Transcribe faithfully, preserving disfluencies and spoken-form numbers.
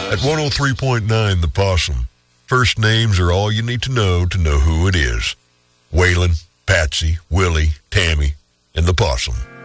At one oh three point nine The Possum, first names are all you need to know to know who it is. Waylon, Patsy, Willie, Tammy, and The Possum.